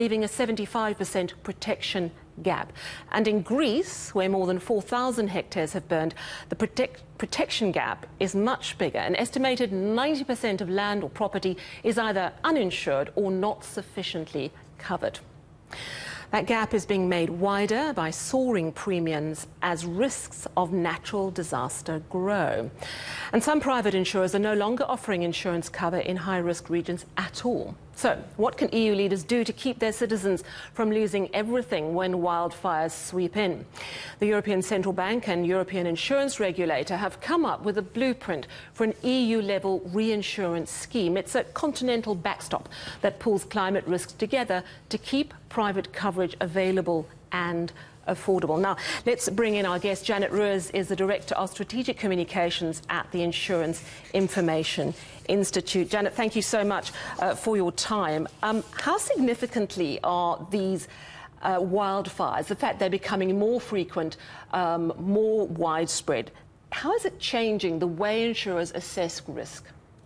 leaving a 75% protection gap. And in Greece, where more than 4,000 hectares have burned, the protection gap is much bigger. An estimated 90% of land or property is either uninsured or not sufficiently covered. That gap is being made wider by soaring premiums as risks of natural disaster grow. And some private insurers are no longer offering insurance cover in high-risk regions at all. So, what can EU leaders do to keep their citizens from losing everything when wildfires sweep in? The European Central Bank and European Insurance Regulator have come up with a blueprint for an EU-level reinsurance scheme. It's a continental backstop that pulls climate risks together to keep private coverage available and affordable. Now, let's bring in our guest. Janet Ruiz is the Director of Strategic Communications at the Insurance Information Institute. Janet, thank you so much for your time. How significantly are these wildfires, the fact they're becoming more frequent, more widespread, how is it changing the way insurers assess risk?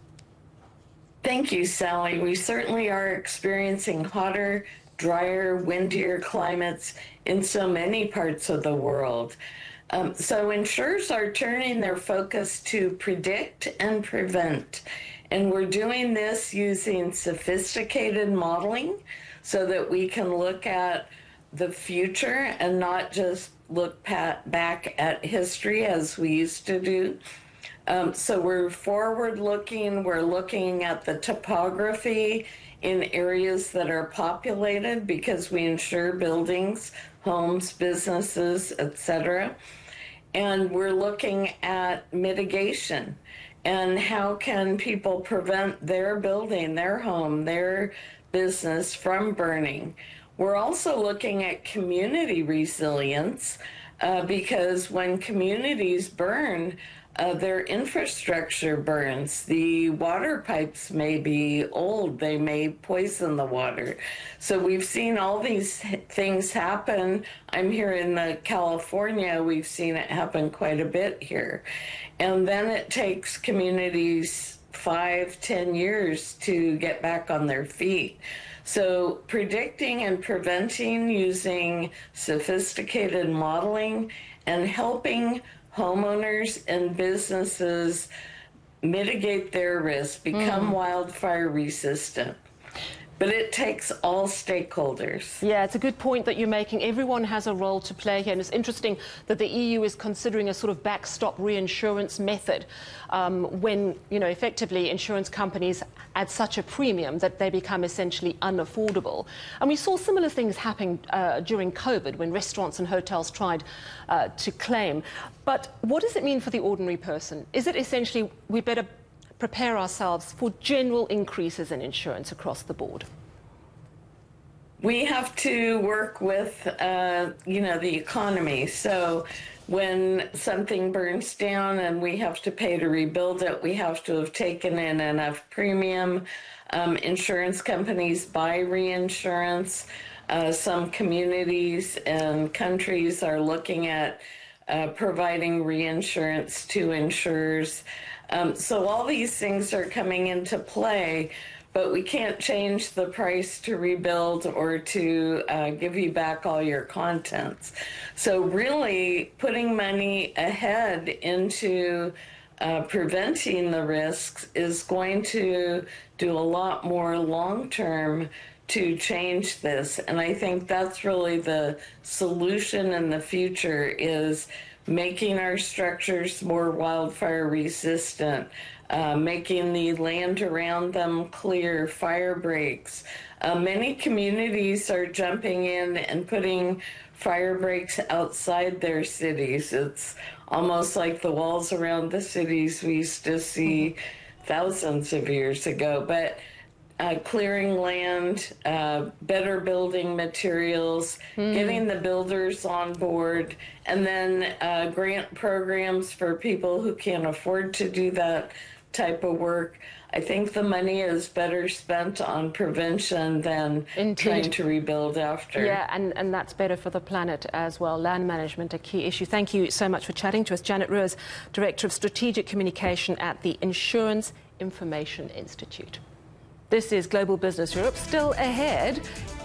Thank you, Sally. We certainly are experiencing hotter, drier, windier climates in so many parts of the world. So insurers are turning their focus to predict and prevent. And we're doing this using sophisticated modeling so that we can look at the future and not just look back at history as we used to do. So we're forward-looking, we're looking at the topography in areas that are populated because we insure buildings, homes, businesses, etc. And we're looking at mitigation and how can people prevent their building, their home, their business from burning. We're also looking at community resilience because when communities burn, their infrastructure burns. The water pipes may be old. They may poison the water. So we've seen all these things happen. I'm here in California. We've seen it happen quite a bit here. And then it takes communities 5-10 years to get back on their feet. So predicting and preventing using sophisticated modeling and helping homeowners and businesses mitigate their risk, become wildfire resistant. But it takes all stakeholders. Yeah, it's a good point that you're making. Everyone has a role to play here. And it's interesting that the EU is considering a sort of backstop reinsurance method when, effectively insurance companies add such a premium that they become essentially unaffordable. And we saw similar things happen during COVID when restaurants and hotels tried to claim. But what does it mean for the ordinary person? Is it essentially we better prepare ourselves for general increases in insurance across the board? We have to work with, the economy. So when something burns down and we have to pay to rebuild it, we have to have taken in enough premium. Insurance companies buy reinsurance. Some communities and countries are looking at providing reinsurance to insurers. So all these things are coming into play, but we can't change the price to rebuild or to give you back all your contents. So really putting money ahead into preventing the risks is going to do a lot more long-term to change this. And I think that's really the solution in the future is making our structures more wildfire resistant, making the land around them clear, fire breaks. Many communities are jumping in and putting fire breaks outside their cities. It's almost like the walls around the cities we used to see thousands of years ago. But clearing land, better building materials, getting the builders on board, and then grant programs for people who can't afford to do that type of work. I think the money is better spent on prevention than trying to rebuild after. Yeah, and that's better for the planet as well. Land management, a key issue. Thank you so much for chatting to us. Janet Ruiz, Director of Strategic Communication at the Insurance Information Institute. This is Global Business Europe, still ahead.